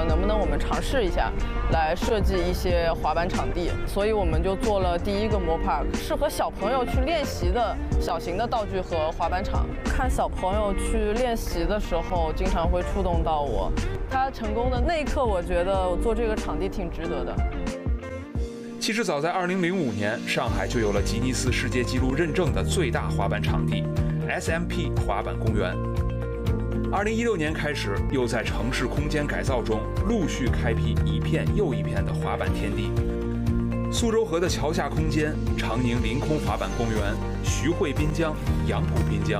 能不能我们尝试一下，来设计一些滑板场地。所以我们就做了第一个Mo Park，适合小朋友去练习的小型的道具和滑板场。看小朋友去练习的时候，经常会触动到我。他成功的那一刻，我觉得我做这个场地挺值得的。 其实早在2005年，上海就有了吉尼斯世界纪录认证的最大滑板场地 SMP 滑板公园。2016年开始，又在城市空间改造中陆续开辟一片又一片的滑板天地。苏州河的桥下空间、长宁临空滑板公园、徐汇滨江、杨浦滨江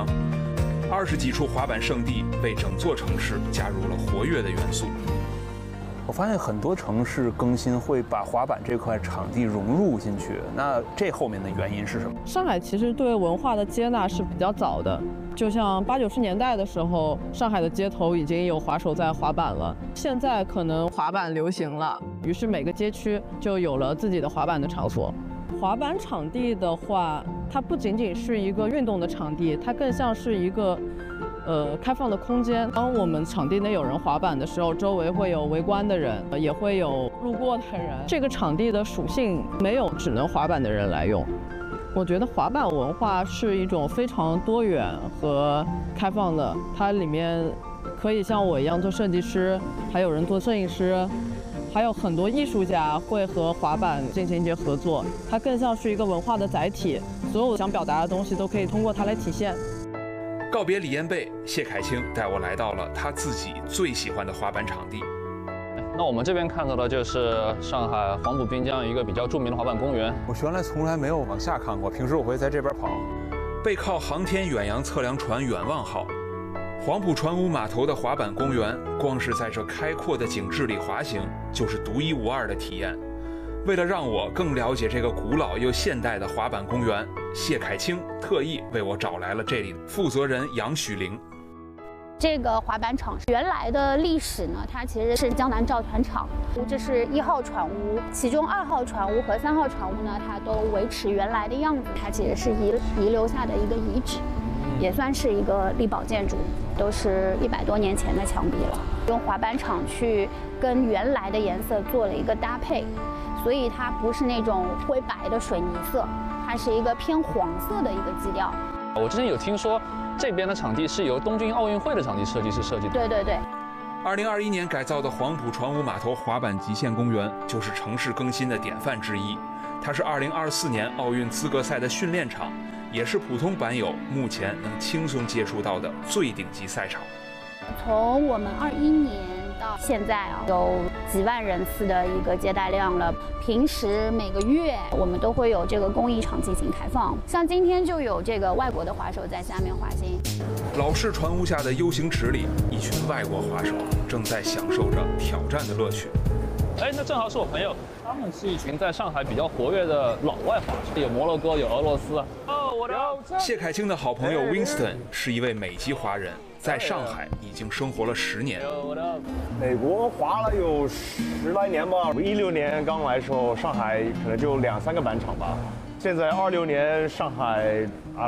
，20几处滑板圣地为整座城市加入了活跃的元素。 我发现很多城市更新会把滑板这块场地融入进去，那这后面的原因是什么？ 上海其实对文化的接纳是比较早的，就像80、90年代的时候，上海的街头已经有滑手在滑板了。现在可能滑板流行了，于是每个街区就有了自己的滑板的场所。滑板场地的话，它不仅仅是一个运动的场地，它更像是一个开放的空间。当我们场地内有人滑板的时候，周围会有围观的人，也会有路过的人。这个场地的属性没有只能滑板的人来用。我觉得滑板文化是一种非常多元和开放的，它里面可以像我一样做设计师，还有人做摄影师，还有很多艺术家会和滑板进行一些合作。它更像是一个文化的载体，所有想表达的东西都可以通过它来体现。 告别李彦贝，谢凯清带我来到了他自己最喜欢的滑板场地。 那我们这边看到的就是上海黄浦滨江一个比较著名的滑板公园。 我原来从来没有往下看过，平时我会在这边跑。 背靠航天远洋测量船远望号，黄浦船坞码头的滑板公园，光是在这开阔的景致里滑行，就是独一无二的体验。为了让我更了解这个古老又现代的滑板公园，谢凯清特意为我找来了这里负责人杨许玲。 这个滑板场原来的历史呢，它其实是江南造船厂，这是1号船坞，其中2号船坞和3号船坞呢，它都维持原来的样子，它其实是遗留下的一个遗址，也算是一个历保建筑，都是100多年前的墙壁了。用滑板场去跟原来的颜色做了一个搭配，所以它不是那种灰白的水泥色，它是一个偏黄色的一个基调。 我之前有听说，这边的场地是由东京奥运会的场地设计师设计的。 对对对。 2021年改造的黄浦船坞码头滑板极限公园就是城市更新的典范之一。它是2024年奥运资格赛的训练场，也是普通板友目前能轻松接触到的最顶级赛场。 从我们21年到现在啊，有几万人次的一个接待量了。平时每个月我们都会有这个公益场进行开放，像今天就有这个外国的滑手在下面滑行。 老式船坞下的 U 型池里，一群外国滑手正在享受着挑战的乐趣。 哎，那正好是我朋友，他们是一群在上海比较活跃的老外滑手，有摩洛哥，有俄罗斯。哦，我的。 谢凯清的好朋友 Winston 是一位美籍华人，在上海已经生活了10年。 美国滑了有10来年吧。我16年刚来的时候，上海可能就2、3个板场吧。现在26年，上海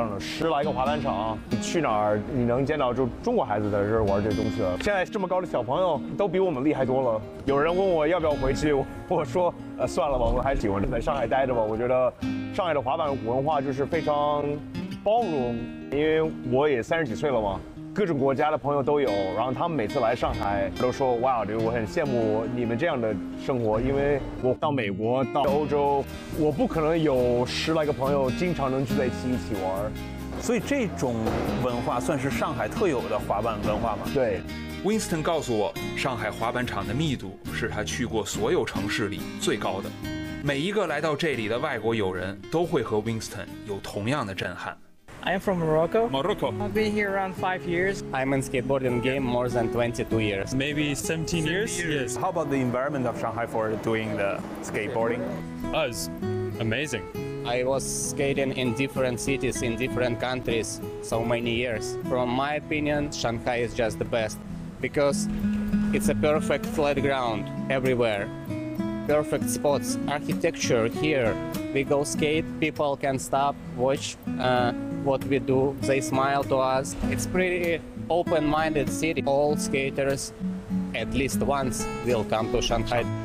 10来个滑板场，你去哪儿你能见到就中国孩子在这儿玩这东西了。现在这么高的小朋友都比我们厉害多了。有人问我要不要回去，我说算了吧，我还是喜欢在上海待着吧。我觉得上海的滑板文化就是非常包容，因为我也30几岁了嘛。各种国家的朋友都有，然后他们每次来上海都说哇，我很羡慕你们这样的生活，因为我到美国到欧洲，我不可能有10来个朋友经常能聚在一起玩， 所以这种文化算是上海特有的滑板文化吗？ 对。 Winston 告诉我，上海滑板场的密度是他去过所有城市里最高的。每一个来到这里的外国友人都会和 Winston 有同样的震撼。 I'm from Morocco. I've been here around 5 years. I'm in skateboarding game more than 22 years. Maybe 17 years? Yes. How about the environment of Shanghai for doing the skateboarding? It's amazing. I was skating in different cities, in different countries, so many years. From my opinion, Shanghai is just the best because it's a perfect flat ground everywhere. Perfect spots, architecture here. We go skate, people can stop, watch what we do. They smile to us. It's pretty open-minded city. All skaters at least once will come to Shanghai.